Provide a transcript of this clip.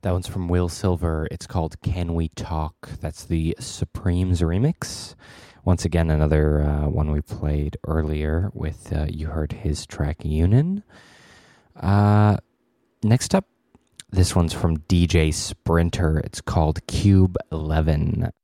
That one's from Will Silver. It's called Can We Talk? That's the Supremes remix. Once again, another one we played earlier with, you heard his track Union. Next up, this one's from DJ Sprinter. It's called Cube 11.